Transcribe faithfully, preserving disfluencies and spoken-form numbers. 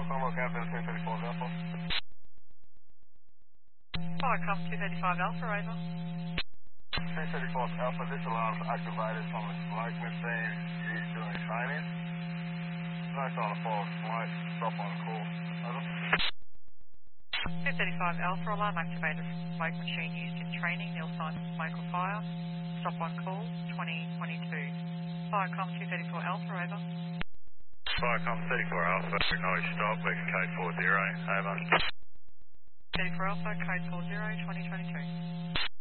Combo Captain two thirty-four Alpha. Firecom two thirty-five Alpha, over. two thirty-four Alpha, this alarm's activated from a smoke machine used during training. No sign of false smoke, stop on call. Over. two thirty-five Alpha, alarm activated from smoke machine used in training, nil signs of smoke or fire. Stop on call, twenty twenty-two. Firecom two thirty-four Alpha, over. Firecom thirty-four Alpha, acknowledge stop, lex code four zero, over. thirty-four Alpha, code four zero, twenty twenty-two.